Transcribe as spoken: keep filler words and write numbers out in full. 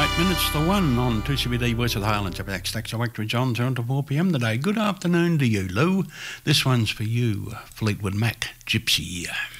Minutes to one on two C B D Voice of the Highlands. Back stacks of Victory John, two to four p m today. Good afternoon to you, Lou. This one's for you, Fleetwood Mac, Gypsy.